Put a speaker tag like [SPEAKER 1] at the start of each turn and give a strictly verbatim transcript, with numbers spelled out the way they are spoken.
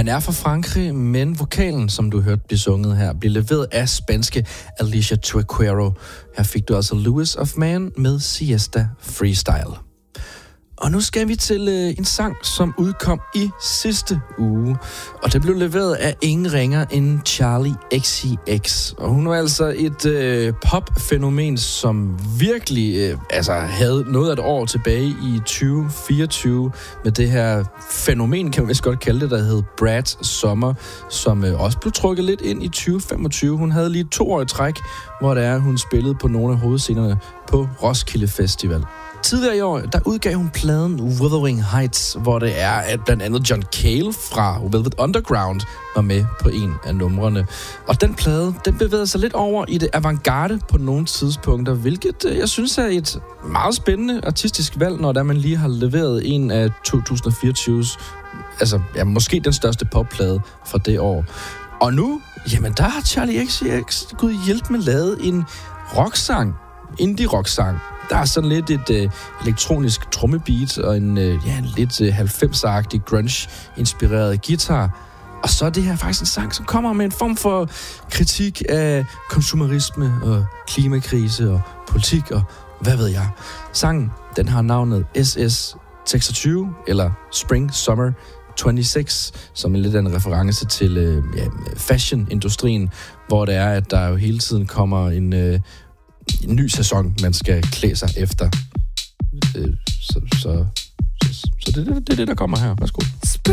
[SPEAKER 1] Han er fra Frankrig, men vokalen, som du hørte blive sunget her, bliver leveret af spanske Alicia Tuquero. Her fik du altså Louis of Man med Siesta Freestyle. Og nu skal vi til øh, en sang, som udkom i sidste uge. Og det blev leveret af ingen ringer end Charli X C X. Og hun var altså et øh, popfænomen, som virkelig øh, altså, havde noget af et år tilbage i tyve fireogtyve med det her fænomen, kan man vist godt kalde det, der hed Brad's Sommer, som øh, også blev trukket lidt ind i tyve femogtyve. Hun havde lige to år i træk, hvor det er, hun spillede på nogle af hovedscenerne på Roskilde Festival. Tidligere i år, der udgav hun pladen Wuthering Heights, hvor det er, at blandt andet John Cale fra Velvet Underground var med på en af numrene. Og den plade, den bevægede sig lidt over i det avantgarde på nogle tidspunkter, hvilket jeg synes er et meget spændende artistisk valg, når der man lige har leveret en af to tusind fireogtyves, altså ja, måske den største popplade fra det år. Og nu, jamen der har Charli X C X gud hjælp med lavet en rocksang, indie-rocksang. Der er sådan lidt et øh, elektronisk trommebeat og en øh, ja, lidt øh, halvfemser-agtig grunge-inspireret guitar. Og så er det her faktisk en sang, som kommer med en form for kritik af konsumerisme og klimakrise og politik og hvad ved jeg. Sangen, den har navnet S S seksogtyve eller Spring Summer toogtyve, som er lidt af en reference til øh, ja, fashion-industrien, hvor det er, at der jo hele tiden kommer en... Øh, en ny sæson, man skal klæde sig efter. Øh, så så, så, så det, det, det er det, der kommer her. Værsgo.